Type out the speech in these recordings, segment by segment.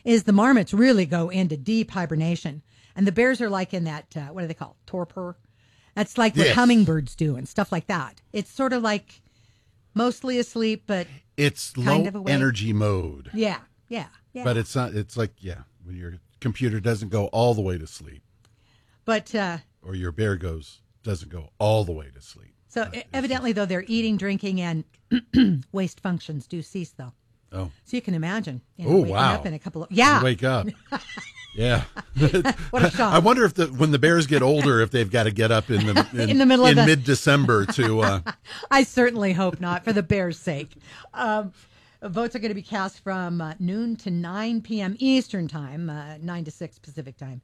is the marmots really go into deep hibernation. And the bears are like in that, what do they call it? Torpor. That's like what hummingbirds do and stuff like that. It's sort of like mostly asleep, but it's kind low of awake. energy mode. Yeah. But it's not. It's like when your computer doesn't go all the way to sleep, but or your bear doesn't go all the way to sleep. So evidently, though, their eating, drinking, and waste functions do cease, though. Oh, so you can imagine. Waking up in a couple of wake up. Yeah. What a shock. I wonder if when the bears get older, if they've got to get up in the middle of mid-December to. I certainly hope not, for the bears' sake. Votes are going to be cast from noon to 9 p.m. Eastern Time, 9 to 6 Pacific Time,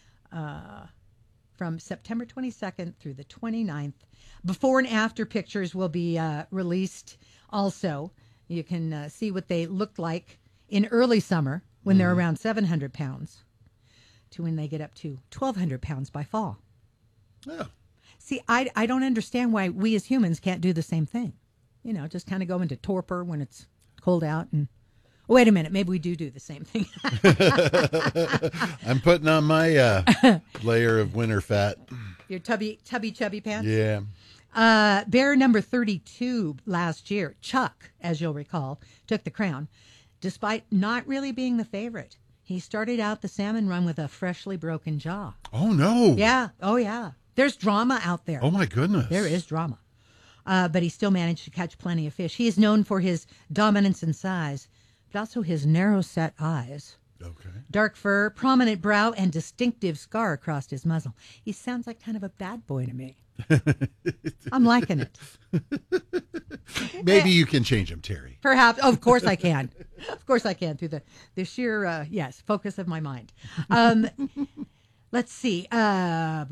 from September 22nd through the 29th. Before and after pictures will be released also. You can see what they looked like in early summer when they're around 700 pounds to when they get up to 1,200 pounds by fall. Yeah. See, I don't understand why we as humans can't do the same thing. Just kind of go into torpor when it's cold out and wait a minute, maybe we do the same thing. I'm putting on my layer of winter fat. Your chubby pants? Yeah. Bear number 32 last year, Chuck, as you'll recall, took the crown, despite not really being the favorite. He started out the salmon run with a freshly broken jaw. Oh, no. Yeah. Oh, yeah. There's drama out there. Oh, my goodness. There is drama. But he still managed to catch plenty of fish. He is known for his dominance in size, but also his narrow-set eyes. Okay. Dark fur, prominent brow, and distinctive scar across his muzzle. He sounds like kind of a bad boy to me. I'm liking it. Maybe you can change him, Terry. Perhaps. Of course I can. Of course I can, through the sheer, focus of my mind. Let's see. So,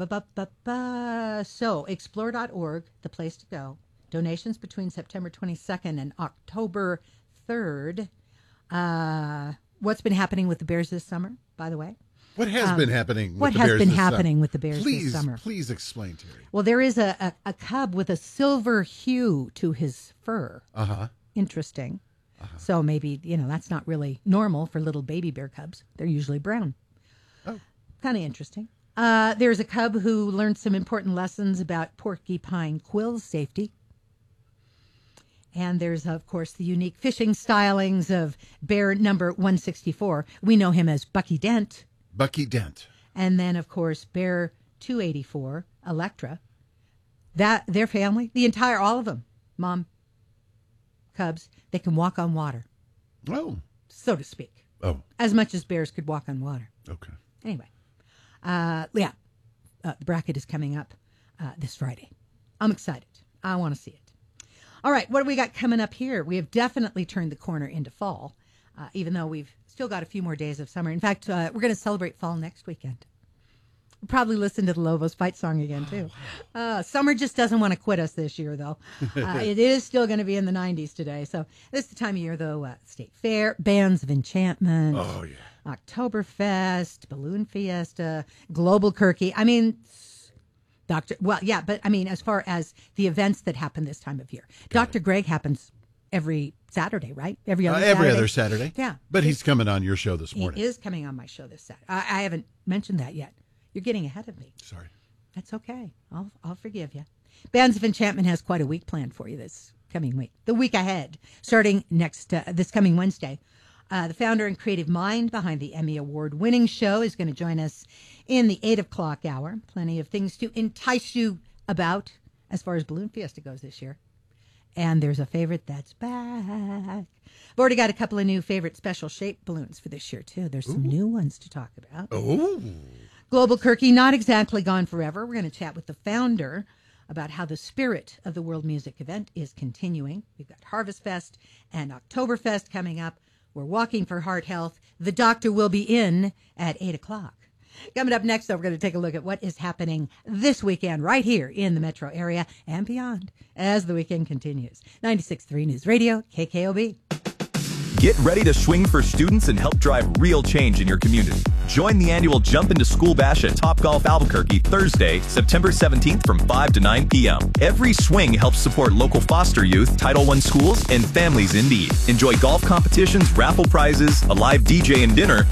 explore.org, the place to go. Donations between September 22nd and October 3rd. What's been happening with the bears this summer, by the way? What has been happening with the bears this summer? What has been happening with the bears this summer? Please explain, Terry. Well, there is a cub with a silver hue to his fur. Uh-huh. Interesting. Uh-huh. So maybe, that's not really normal for little baby bear cubs. They're usually brown. Oh. Kind of interesting. There's a cub who learned some important lessons about porcupine quill safety. And there's, of course, the unique fishing stylings of bear number 164. We know him as Bucky Dent. Bucky Dent. And then, of course, bear 284, Electra. Their family, all of them, mom, cubs, they can walk on water. Oh. So to speak. Oh. As much as bears could walk on water. Okay. Anyway. The bracket is coming up this Friday. I'm excited. I want to see it. All right, what do we got coming up here? We have definitely turned the corner into fall, even though we've still got a few more days of summer. In fact, we're going to celebrate fall next weekend. We'll probably listen to the Lobos fight song again, too. Summer just doesn't want to quit us this year, though. It is still going to be in the 90s today. So this is the time of year, though, State Fair, Bands of Enchantment. Oh, yeah. Oktoberfest, Balloon Fiesta, Global Kirky. I mean, as far as the events that happen this time of year. Dr. Greg happens every Saturday, right? Every other Saturday. Yeah. But he's coming on your show this morning. He is coming on my show this Saturday. I haven't mentioned that yet. You're getting ahead of me. Sorry. That's okay. I'll forgive you. Bands of Enchantment has quite a week planned for you this coming week. The week ahead, starting this coming Wednesday. The founder and creative mind behind the Emmy Award-winning show is going to join us in the 8 o'clock hour. Plenty of things to entice you about as far as Balloon Fiesta goes this year. And there's a favorite that's back. I've already got a couple of new favorite special shape balloons for this year, too. There's some new ones to talk about. Oh. Global Kirky, not exactly gone forever. We're going to chat with the founder about how the spirit of the World Music event is continuing. We've got Harvest Fest and Oktoberfest coming up. We're walking for heart health. The doctor will be in at 8 o'clock. Coming up next, though, we're going to take a look at what is happening this weekend right here in the metro area and beyond as the weekend continues. 96.3 News Radio, KKOB. Get ready to swing for students and help drive real change in your community. Join the annual Jump Into School Bash at Topgolf Albuquerque Thursday, September 17th from 5 to 9 p.m. Every swing helps support local foster youth, Title I schools, and families in need. Enjoy golf competitions, raffle prizes, a live DJ and dinner,